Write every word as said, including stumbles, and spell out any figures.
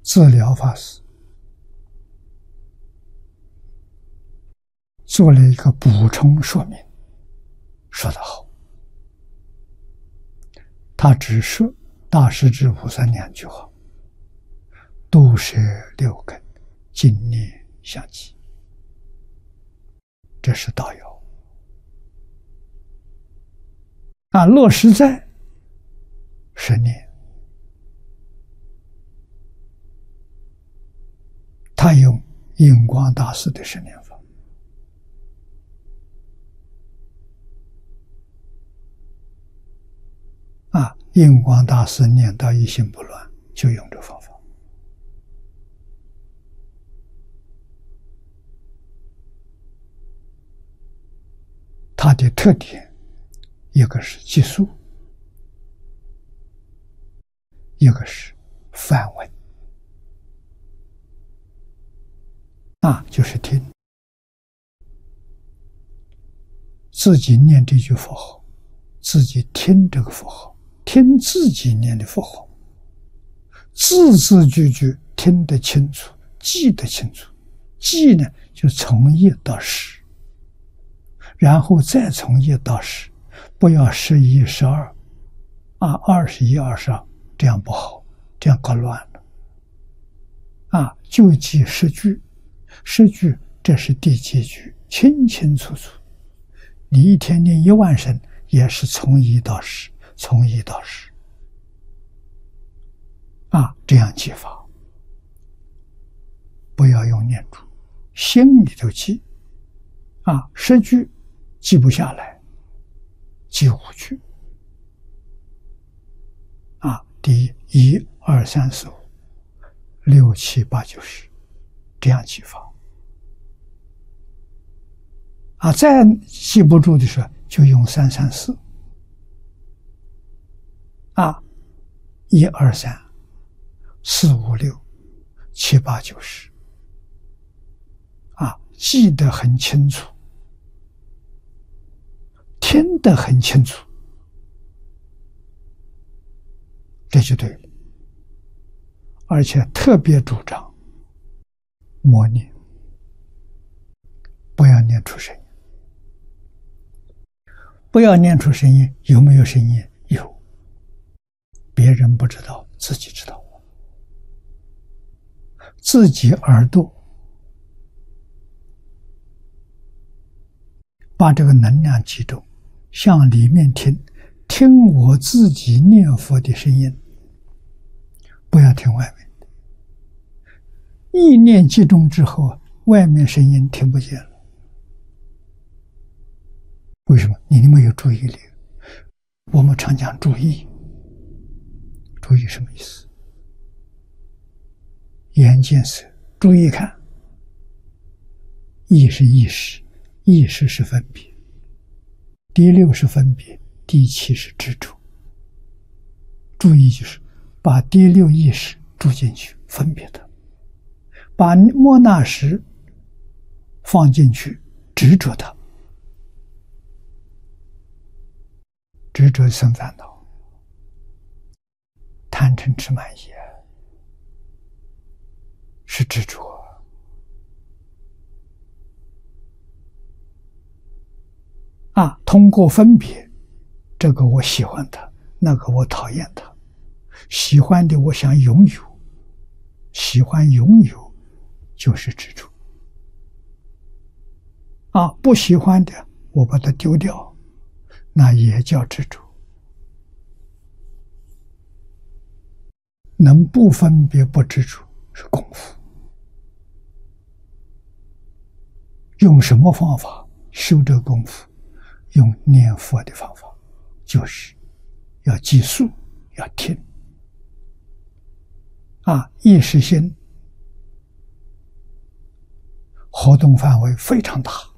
自了法师做了一个补充说明，说得好。他只说大势至菩萨两句话：度舍六根，净念相继。这是道要啊，落实在十年。他用印光大师的十年法啊，印光大师念到一心不乱，就用这方法。它的特点，一个是计数，一个是梵文啊，就是听自己念这句佛号，自己听这个佛号，听自己念的佛号，字字句句听得清楚，记得清楚。记呢，就从一到十，然后再从一到十，不要十一、十二啊，二十一、二十二，这样不好，这样搞乱了啊！就记十句，十句这是第几句，清清楚楚。你一天念一万声，也是从一到十，从一到十啊，这样记法。不要用念珠，心里头记啊，十句记不下来，记五句啊，第一、一、二、三、四、五、六、七、八、九、十，这样记法啊。再记不住的时候，就用三三四啊，一二三，四五六，七八九十啊，记得很清楚，听得很清楚，这就对了。而且特别主张默念，不要念出声音。不要念出声音，有没有声音？有，别人不知道，自己知道。自己耳朵把这个能量集中，向里面听，听我自己念佛的声音，不要听外面的。意念集中之后，外面声音听不见了。为什么？你没有注意力。我们常讲注意，注意什么意思？眼见色，注意看。意是意识，意识是分别，第六是分别，第七是执着。注意就是把第六意识注进去，分别它；把莫那识放进去，执着它。执着生烦恼，贪嗔痴慢疑是执着啊。通过分别，这个我喜欢他，那个我讨厌他。喜欢的我想拥有，喜欢拥有就是执着啊。不喜欢的我把它丢掉，那也叫执着。能不分别不执着是功夫。用什么方法修这个功夫？用念佛的方法，就是要记数，要听啊，意识心活动范围非常大。